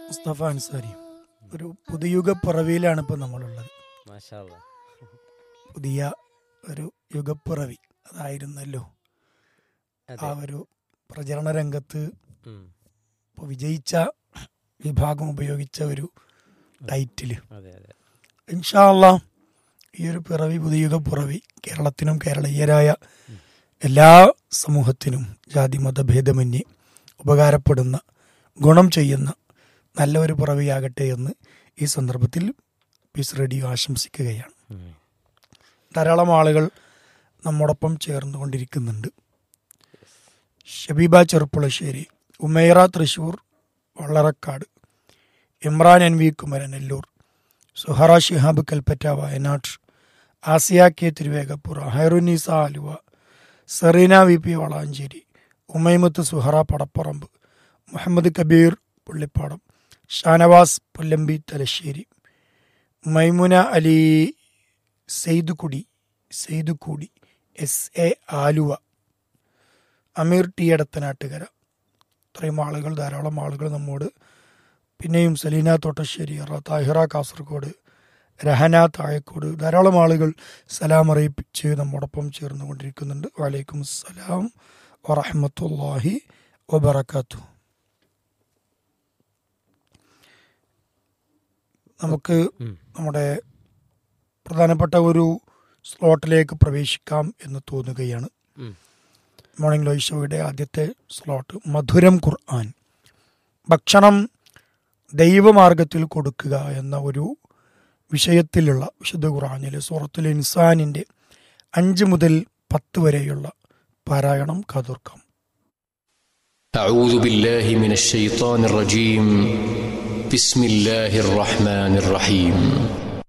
മുസ്തഫ അൻസാരി. ഒരു പുതുയുഗ പിറവിയിലാണ് ഇപ്പം നമ്മളുള്ളത്. മാഷാ അല്ലാ. പുതിയ ഒരു യുഗപ്പിറവി അതായിരുന്നല്ലോ ആ ഒരു പ്രചരണ രംഗത്ത് ഇപ്പോൾ വിജയിച്ച വിഭാഗം ഉപയോഗിച്ച ഒരു ടൈറ്റില്. ഇൻഷാ അല്ലാ ഈ ഒരു പിറവി, പുതുയുഗ പിറവി കേരളത്തിനും കേരളീയരായ എല്ലാ സമൂഹത്തിനും ജാതി മതഭേദമന്യേ ഉപകാരപ്പെടുന്ന, ഗുണം ചെയ്യുന്ന നല്ല ഒരു പിറവിയാകട്ടെ എന്ന് ഈ സന്ദർഭത്തിൽ പീസ് റേഡിയോ ആശംസിക്കുകയാണ്. ധാരാളം ആളുകൾ നമ്മോടൊപ്പം ചേർന്നുകൊണ്ടിരിക്കുന്നുണ്ട്. Shabeeba Cherpulassery, Umaira Thrissur Vallarakkad, Imran N V Kumaranellur, Suhara Shihab Kalpetta Wayanad, Asiya K Thiruvegappura, Hairunisa Aluva, Serena V P Valanchery, Umaimath Suhara Padapparamba, Muhammad Kabir Pullippadam, Shanavas Pullampi Thalassery, Maimuna Ali സെയ്തുകൂടി, S A Aluva, Ameer T Edathanattukara, ഇത്രയും ആളുകൾ, ധാരാളം ആളുകൾ നമ്മോട്, പിന്നെയും സലീന തോട്ടശ്ശേരി, താഹിറ കാസർഗോഡ്, രഹന താഴക്കോട്, ധാരാളം ആളുകൾ സലാം അറിയിപ്പിച്ച് നമ്മോടൊപ്പം ചേർന്നുകൊണ്ടിരിക്കുന്നുണ്ട്. വലൈക്കും അസ്സലാം വറഹ്മത്തുള്ളാഹി വബറകാതുഹു. നമുക്ക് നമ്മുടെ പ്രധാനപ്പെട്ട ഒരു സ്ലോട്ടിലേക്ക് പ്രവേശിക്കാം എന്ന് തോന്നുകയാണ്. മോർണിംഗ് ലൈവ് ഷോയുടെ ആദ്യത്തെ സ്ലോട്ട് മധുരം ഖുർആൻ, ഭക്ഷണം ദൈവമാർഗത്തിൽ കൊടുക്കുക എന്ന ഒരു വിഷയത്തിലുള്ള വിശുദ്ധ ഖുർആനിലെ സൂറത്തുൽ ഇൻസാനിൻ്റെ 5 മുതൽ 10 വരെയുള്ള പാരായണം കാതോർക്കാം. أعوذ بالله من الشيطان الرجيم. بسم الله الرحمن الرحيم.